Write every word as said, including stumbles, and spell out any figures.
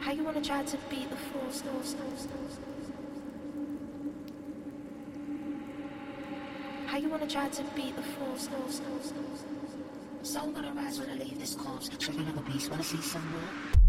How you wanna try to beat the force? How you wanna try to beat the force? Soul gonna rise when I leave this corpse. Checking on the beast, wanna see some more?